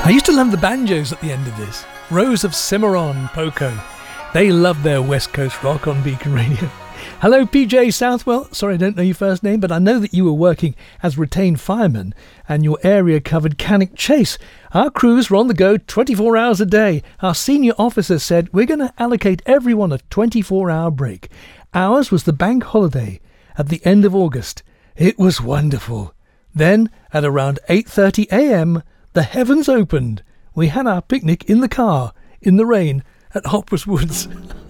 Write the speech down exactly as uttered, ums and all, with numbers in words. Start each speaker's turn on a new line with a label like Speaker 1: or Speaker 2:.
Speaker 1: I used to love the banjos at the end of this. Rose of Cimarron, Poco. They love their West Coast rock on Beacon Radio. Hello, P J Southwell. Sorry, I don't know your first name, but I know that you were working as retained fireman and your area covered Cannock Chase. Our crews were on the go twenty-four hours a day. Our senior officer said, we're going to allocate everyone a twenty-four hour break. Ours was the bank holiday at the end of August. It was wonderful. Then, at around eight thirty a.m., the heavens opened. We had our picnic in the car, in the rain, at Hopper's Woods.